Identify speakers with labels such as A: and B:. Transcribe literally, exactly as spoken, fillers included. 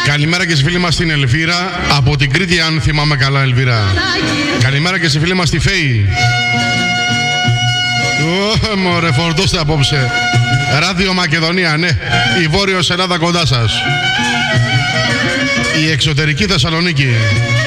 A: Καλημέρα και στη φίλη μας την Ελβίρα, από την Κρήτη αν θυμάμαι καλά, Ελβίρα. Καλημέρα και στη φίλη μας τη Φέη. Ω, μωρέ, φορτώστε απόψε. Ράδιο Μακεδονία, ναι. Η Βόρειος Ελλάδα κοντά σας. Η εξωτερική Θεσσαλονίκη.